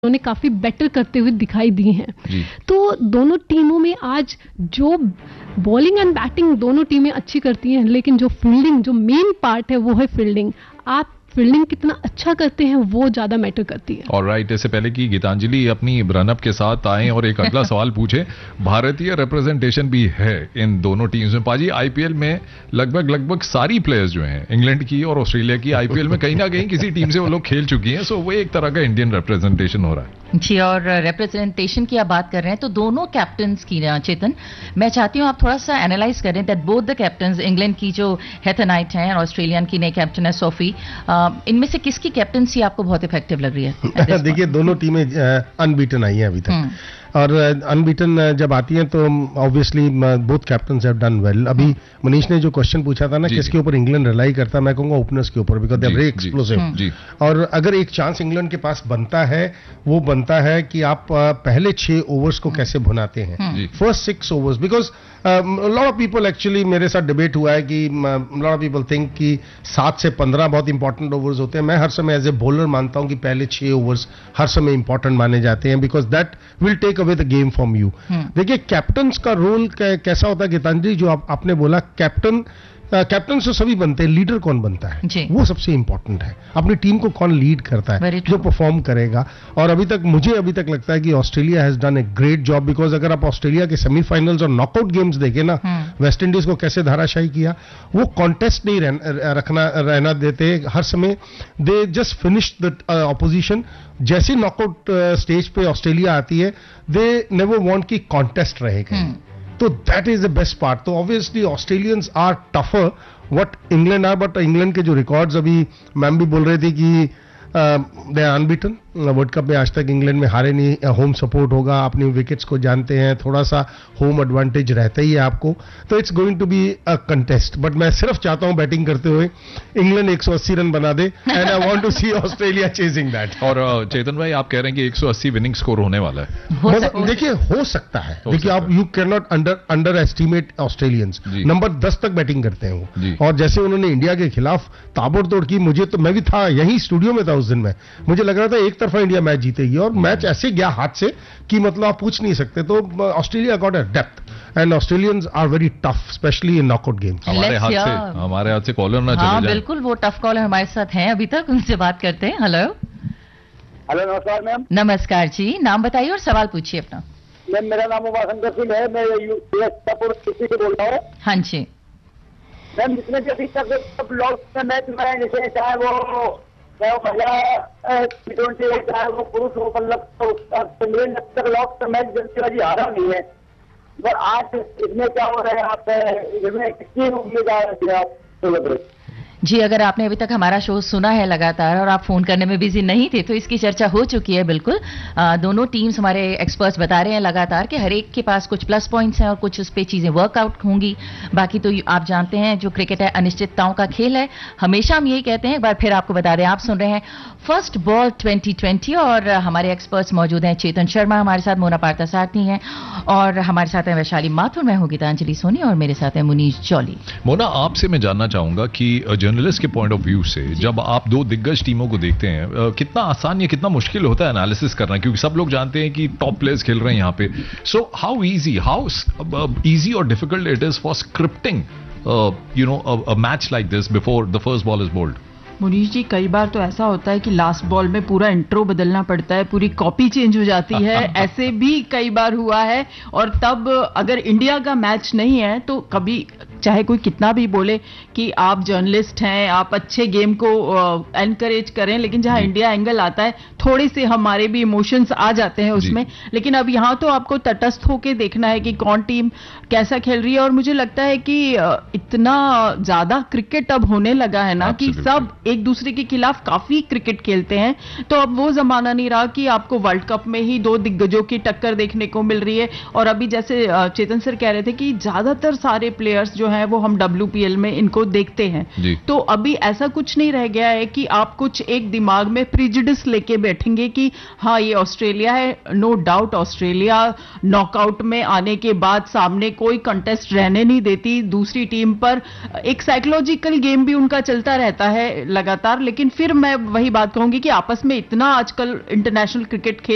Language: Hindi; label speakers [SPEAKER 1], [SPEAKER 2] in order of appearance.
[SPEAKER 1] उन्होंने काफी बेटर करते हुए दिखाई दिए हैं। तो दोनों टीमों में आज जो बॉलिंग एंड बैटिंग दोनों टीमें अच्छी करती हैं, लेकिन जो फील्डिंग, जो मेन पार्ट है वो है फील्डिंग। आप फील्डिंग कितना अच्छा करते हैं वो ज्यादा मैटर करती है।
[SPEAKER 2] और राइट, इससे पहले कि गीतांजलि अपनी रनअप के साथ आए और एक अगला सवाल पूछे, भारतीय रिप्रेजेंटेशन भी है इन दोनों टीम्स में। पाजी, आईपीएल में लगभग सारी प्लेयर्स जो हैं इंग्लैंड की और ऑस्ट्रेलिया की, आईपीएल में कहीं ना कहीं किसी टीम से वो लोग खेल चुकी हैं। सो वो एक तरह का इंडियन रिप्रेजेंटेशन हो रहा है
[SPEAKER 3] जी। और रिप्रेजेंटेशन की आप बात कर रहे हैं तो दोनों कैप्टन्स की चेतन, मैं चाहती हूं आप थोड़ा सा एनालाइज करें that both the captains, England की जो हेथर नाइट हैं और ऑस्ट्रेलियन की नई कैप्टन है सोफी, इनमें से किसकी कैप्टनसी आपको बहुत इफेक्टिव लग रही है?
[SPEAKER 4] देखिए, दोनों टीमें अनबीटन आई हैं अभी तक, और अनबीटन जब आती हैं तो obviously both captains have done well. अभी मनीष ने जो क्वेश्चन पूछा था ना, किसके ऊपर इंग्लैंड रिलाई करता, मैं कहूंगा ओपनर्स के ऊपर, because they are very explosive. और अगर एक चांस इंग्लैंड के पास बनता है, वो बनता है कि आप पहले 6 ओवर्स को कैसे भुनाते हैं, first 6 overs. Because lot of people, actually मेरे साथ डिबेट हुआ है कि लॉट ऑफ पीपल थिंक कि 7 से 15 बहुत इंपॉर्टेंट ओवर्स होते हैं। मैं हर समय एज ए बॉलर मानता हूं कि पहले 6 ओवर्स हर समय इंपॉर्टेंट माने जाते हैं, because that will take away the game from you. देखिए, कैप्टन्स का रोल कैसा होता है गीतांजलि, जो आपने बोला, कैप्टन तो सभी बनते हैं, लीडर कौन बनता है वो सबसे इंपॉर्टेंट है। अपनी टीम को कौन लीड करता है, जो परफॉर्म करेगा। और मुझे अभी तक लगता है कि Australia has done a great job, because अगर आप ऑस्ट्रेलिया के सेमीफाइनल्स और नॉकआउट गेम्स देखें ना, वेस्ट इंडीज को कैसे धाराशाही किया, वो कॉन्टेस्ट नहीं रहना देते हर समय। They just finish the opposition. जैसे नॉकआउट स्टेज पे ऑस्ट्रेलिया आती है, दे नेवर वांट की कॉन्टेस्ट रहेगा। तो that is the best part. तो obviously Australians are tougher what England are, but England के जो रिकॉर्ड्स, अभी मैम भी बोल रहे थे कि they are unbeaten. World cup में आज तक इंग्लैंड में हारे नहीं, होम सपोर्ट होगा, अपनी विकेट्स को जानते हैं, थोड़ा सा होम एडवांटेज रहता ही है आपको। तो it's going to be a contest, but मैं सिर्फ चाहता हूं बैटिंग करते हुए इंग्लैंड 180 रन बना दे, and I want to C Australia chasing that.
[SPEAKER 2] और चेतन भाई, आप कह रहे हैं कि 180 विनिंग स्कोर होने वाला है?
[SPEAKER 4] देखिए, हो सकता है। देखिए, आप you can not under estimate Australians. Number 10 तक बैटिंग करते हैं वो, और जैसे उन्होंने इंडिया के खिलाफ ताबड़तोड़ की, मैं भी था, यही स्टूडियो में था उस दिन में, मुझे लग रहा था एक तरफा इंडिया मैच जीतेगी, और मैच ऐसे गया हाथ से कि मतलब आप पूछ नहीं सकते। तो Australia got a depth, and Australians are very tough, specially in knockout games.
[SPEAKER 2] हमारे हाथ से कॉलर ना चले जाए।
[SPEAKER 3] बिल्कुल, वो टफ कॉलर हमारे साथ हैं अभी तक, उनसे बात करते हैं। हेलो,
[SPEAKER 5] नमस्कार मैम।
[SPEAKER 3] नमस्कार जी, नाम बताइए और सवाल पूछिए अपना।
[SPEAKER 5] मैम, मेरा नाम उमाशंकर सिंह है, मैं यूपी से बोल रहा हूँ।
[SPEAKER 3] हाँ जी
[SPEAKER 5] मैम, जितने भी अभी तक सब लोग मैच में, जैसे चाहे वो महिला T20 हो, चाहे वो पुरुष हो, मतलब इंग्लैंड अब तक लॉक मैच जल्दीबाजी हारा नहीं है। पर आज इसमें क्या हो रहा है, आप इसमें किसकी उम्मीद आ रही है आप?
[SPEAKER 3] जी, अगर आपने अभी तक हमारा शो सुना है लगातार और आप फोन करने में बिजी नहीं थे, तो इसकी चर्चा हो चुकी है। बिल्कुल, दोनों टीम्स, हमारे एक्सपर्ट्स बता रहे हैं लगातार कि हर एक के पास कुछ प्लस पॉइंट्स हैं और कुछ उस पे चीजें वर्कआउट होंगी। बाकी तो आप जानते हैं, जो क्रिकेट है अनिश्चितताओं का खेल है। हमेशा हम यही कहते हैं, एक बार फिर आपको बता दें, आप सुन रहे हैं फर्स्ट बॉल 2020 और हमारे एक्सपर्ट्स मौजूद हैं। चेतन शर्मा हमारे साथ, मोना पार्थसारथी हैं, और हमारे साथ है वैशाली माथुर, मैं हूं गीतांजलि सोनी, और मेरे साथ है मुनीश जॉली।
[SPEAKER 2] मोना, आपसे मैं जानना चाहूंगा कि जर्नलिस्ट के पॉइंट ऑफ व्यू से जब आप दो दिग्गज टीमों को देखते हैं, कितना आसान या कितना मुश्किल होता है एनालिसिस करना, क्योंकि सब लोग जानते हैं कि टॉप प्लेयर्स खेल रहे हैं यहाँ पे। सो हाउ इजी और difficult it is for scripting a match like this before the first ball is bold?
[SPEAKER 6] Munish जी, कई बार तो ऐसा होता है कि लास्ट बॉल में पूरा इंट्रो बदलना पड़ता है, पूरी कॉपी चेंज हो जाती है। ऐसे भी कई बार हुआ है। और तब अगर इंडिया का मैच नहीं है तो कभी, चाहे कोई कितना भी बोले कि आप जर्नलिस्ट हैं, आप अच्छे गेम को एनकरेज करें, लेकिन जहां इंडिया एंगल आता है, थोड़े से हमारे भी इमोशंस आ जाते हैं उसमें। लेकिन अब यहां तो आपको तटस्थ होकर देखना है कि कौन टीम कैसा खेल रही है। और मुझे लगता है कि इतना ज्यादा क्रिकेट अब होने लगा है ना, कि सब एक दूसरे के खिलाफ काफी क्रिकेट खेलते हैं। तो अब वो जमाना नहीं रहा कि आपको वर्ल्ड कप में ही 2 दिग्गजों की टक्कर देखने को मिल रही है। और अभी जैसे चेतन सर कह रहे थे कि ज्यादातर सारे प्लेयर्स जो हैं वो हम WPL में इनको देखते हैं। तो अभी ऐसा कुछ नहीं रह गया है कि आप कुछ एक दिमाग में प्रिजुडिस लेके बैठेंगे कि हाँ, ये ऑस्ट्रेलिया है। नो डाउट ऑस्ट्रेलिया नॉकआउट में आने के बाद सामने कोई कंटेस्ट रहने नहीं देती दूसरी टीम पर। एक साइकोलॉजिकल गेम भी उनका चलता रहता है लगातार। लेकिन फिर मैं वही बात कहूंगी कि आपस में इतना आजकल इंटरनेशनल क्रिकेट खेल